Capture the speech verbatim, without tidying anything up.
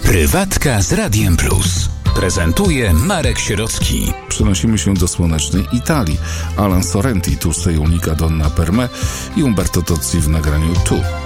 Prywatka z Radiem Plus. Prezentuje Marek Sierocki. Przenosimy się do słonecznej Italii. Alan Sorrenti, Tu sei unica donna per me i Umberto Tozzi w nagraniu Tu.